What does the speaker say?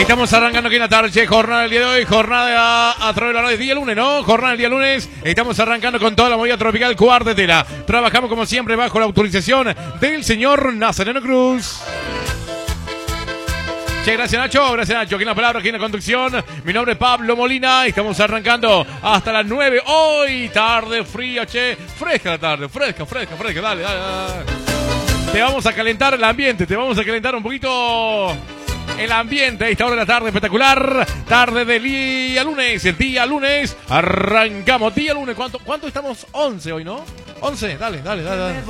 Estamos arrancando aquí en la tarde, jornada del día de hoy, jornada a través de la radio, día lunes, ¿no? Jornada del día lunes, estamos arrancando con toda la movida tropical Cuartetera. Trabajamos como siempre bajo la autorización del señor Nazareno Cruz. Che, gracias Nacho, aquí en la palabra, aquí en la conducción. Mi nombre es Pablo Molina, estamos arrancando hasta las 9. Hoy, tarde fría, che, fresca la tarde, fresca, dale. Te vamos a calentar el ambiente, te vamos a calentar un poquito el ambiente a esta hora de la tarde, espectacular. Tarde del día lunes, el día lunes, arrancamos, día lunes. ¿Cuánto estamos? 11 hoy, ¿no? 11, dale.